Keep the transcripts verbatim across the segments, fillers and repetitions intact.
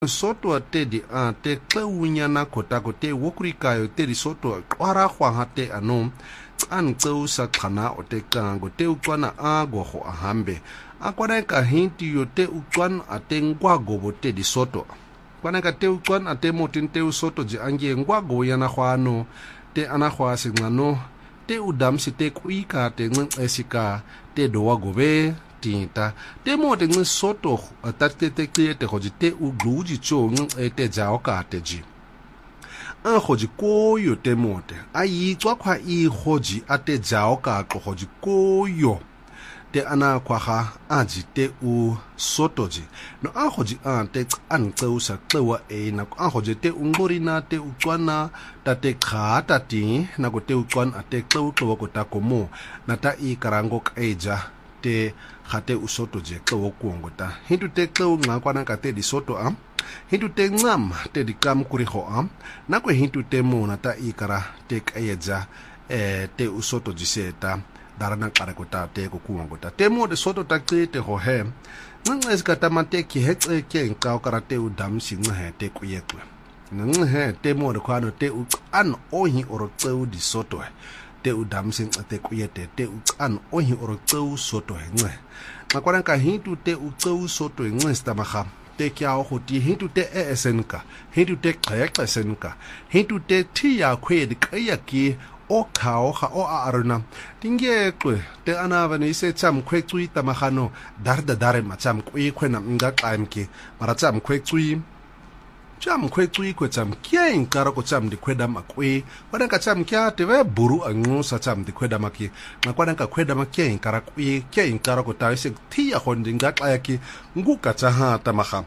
soto te di a te tleunya na kotako te wokurikayo te di soto kwara khwanga te ano tsan tseu sa khana o te kango te utswana a go go ahambe akwana ka hinti yo te utswan a te ngwago bo te di soto kwana ka te utswan a te motin te soto ji ange ngwago yana khwano te ana khwa singano te udam si te kuika te ngensika te dowa gobe tinta te mo te ngi soto ta te te te te hoji te u gluji cho ngi te jao ka te ji a hoji ko yo te mo te a yi tswa kwa i hoji a te jao ka ko hoji ko yo te ana kwa ha a ji te u soto ji no a hoji a te an tseu sa tlewa e na a hoji te ungori na te u tswana ta te kha ta ti na ko te u tswan a te tlew tlewa ko ta ko mo na ta i karango ka eja te khate usoto je tlewo kuongota hindu te tlewo ngakwana ka te di soto am hindu te ngam te di kam kuri ho am na ko hindu te mona ta ikara te kayeja e te usoto jiseta darana kare ko ta te ko kuongota te mo de soto ta te te ho he nanga ska ta mate ki hetse ke nka kara te udam singa he te ku yekwe nanga he te mo de kwano te u an ohi oro tlewo di soto te udam sing te kuyete te ucan ohi oro tseu soto nge makwana ka hintu te utseu soto nge stamaga te kya go ti hintu te esenka hintu te kaya senka hintu te tia khwedi kaya ki o khao ga o aruna tingekwe te anava ne se tsam khwetsui tamagano darda dare matsam kwi khwena nga qaimki mara tsam khwetsui cham kwe tsui kwe cham kia inkara ko cham di kweda makwe wadang ka cham kia tewe buru angu sa cham di kweda maki na kwadang ka kweda makia inkara kwe kia inkara ko tayo sik tiya hondi nga kaya ki ngu ka chaha tamaha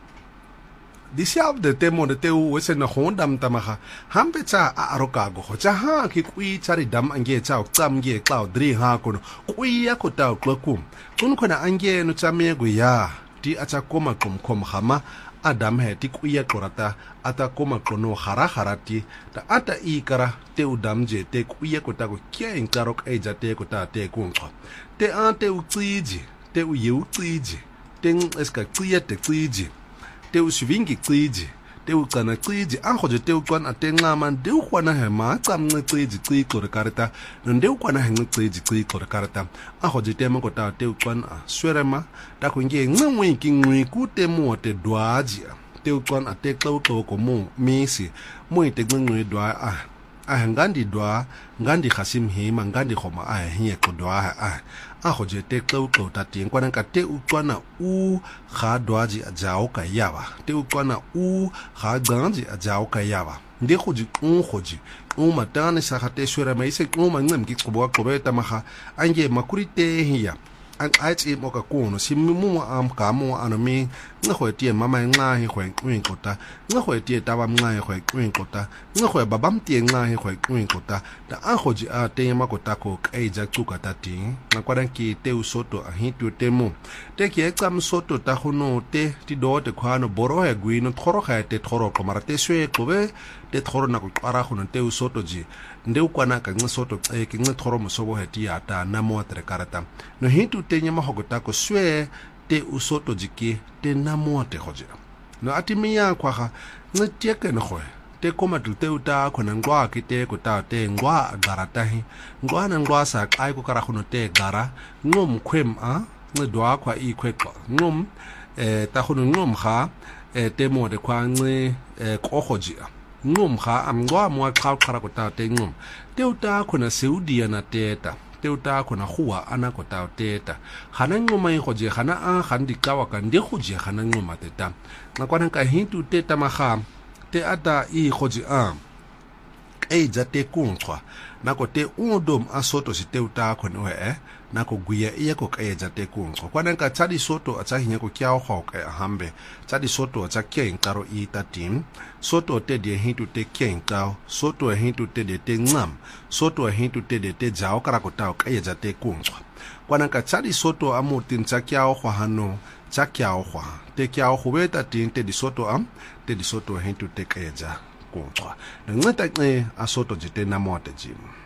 di siyaw de temo de teu wese na hondam tamaha hampe cha a arokago ho chaha ki kwe chari dam ange chao cham ge klao dri ha kono kwe ya ko tao klokum kunu kona ange no chame go ya di acha koma kom kom hama Adam he ti kuya korata ata koma kono hara harati ta ata ikara te udam je te kuya kota ko kia inkarok eja te kota te kunko te ante utsiji te uye utsiji te eska kuya te tsiji te usvingi tsiji te utsana tsiji ango je te ukwan ate ngama de ukwana he ma tsamnge tsiji tsi kore karata nde ukwana he tsiji tsi kore karata ango je te makota te ukwan a swerema ta kunge ngwe ki ngwe ku te mo te dwaji te ukwan ate tlo tlo ko mo misi mo te ngwe dwa a a ngandi dwa ngandi khasim hima ngandi khoma a hiye ko dwa a a hoje te tlo tlo ta tin kwana ka te ukwana u kha dwaji a jao ka yawa te ukwana u kha ganji a jao ka yawa nde khoji un khoji u matane sa khate shwera mai se u mangem ki kubo ko beta maha ange makurite hiya an aiti mo ka kuno simu am ka mo anami ngwe tie mama nga hi khwe kwin kota ngwe tie tawa nga hi khwe kwin kota ngwe babam tie nga hi khwe kwin kota da an khoji a te ma kota ko kaija tsuka tati na kwadan ki te usoto a hitu te mo te ki exam soto ta hono te ti do te khano boro he gwino thoro kha te thoro ko mara te shwe kobe te thoro na ko para hono te usoto ji nde ukwana ka ngisoto e ki ngi thoro mo sobo he ti ata na mo tre karata no hitu te nyama hogota ko shwe te usoto jiki te namo te hoje no atimia kwa ha ntie ke no ho te koma te uta khona ngwa ki te ko ta te ngwa garata hi ngwa na ngwa sa kai ko kara khono te gara ngom khwem a ngdwa kwa i khwekwa ngom e ta khono ngom ha e te mo de kwa ngi e ko hoji ngom ha am ngwa mo kha kara ko ta te ngom te uta khona seudia na teta te uta khona khuwa ana ko ta teta hana ngoma i khoje hana a khandi kawa ka ndi khoje hana ngoma teta na kwana ka hintu teta maha te ata i khoje a e ja te kunkhwa na ko te undom a soto si te uta khone we na ko guya e ko ka e ja te kunkhwa kwana ka tsadi soto a tsa hinya ko kya ho ka hambe tsadi soto a tsa kyen karo i ta tim soto te de hintu te kyen ka soto hintu te de te ngam soto hintu te de te jao kara ko ta ka e ja te kunkhwa kwana ka tsadi soto a mutin tsa kya ho hano tsa kya ho te kya ho beta tin te di soto am te di soto hintu te ka e ja kunkhwa ngata e a soto jite na mo te jim